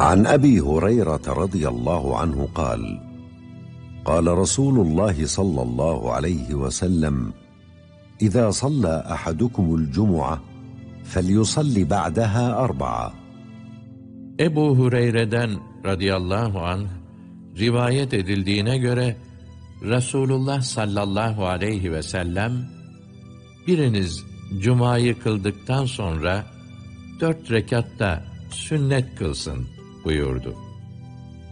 عن أبي هريرة رضي الله عنه قال: قال رسول الله صلى الله عليه وسلم: إذا صلى أحدكم الجمعة فليصلي بعدها 4. Ebu Hureyre'den radıyallahu anh rivayet edildiğine göre Resulullah sallallahu aleyhi ve sellem, biriniz cumayı kıldıktan sonra 4 rekatta sünnet kılsın buyurdu.